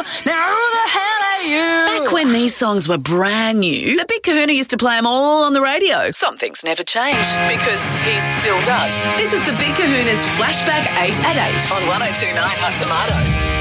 Now who the hell are you? Back when these songs were brand new, the Big Kahuna used to play them all on the radio. Some things never changed because he still does. This is the Big Kahuna's Flashback 8 at 8 on 102.9 Hot Tomato.